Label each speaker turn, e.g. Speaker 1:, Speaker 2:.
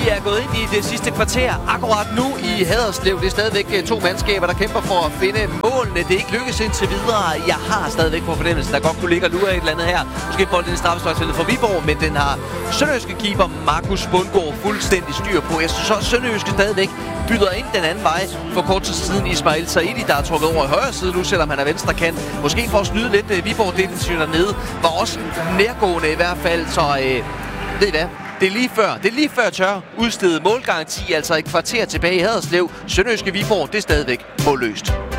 Speaker 1: Vi er gået ind i det sidste kvarter akkurat nu i Haderslev. Det er stadigvæk to mandskaber, der kæmper for at finde målene. Det er ikke lykkes indtil videre. Jeg har stadigvæk på fornemmelsen, der godt kunne ligge og lure et eller andet her. Måske bolden i straffesparksfeltet for Viborg, men den har sønderjyske keeper Markus Bundgaard fuldstændig styr på. Jeg synes også, sønderjyske stadigvæk byder ind den anden vej. For kort tid siden Ismail Saidi, der er trukket over i højre side nu, selvom han er venstre kant. Måske for at snyde lidt Viborg-defensiven dernede. Var også nærgående i hvert fald, så ved I hvad? Det er lige før tør udstede målgaranti, altså et kvarter tilbage i Haderslev. Sønderjyske Viborg, det er stadigvæk målløst.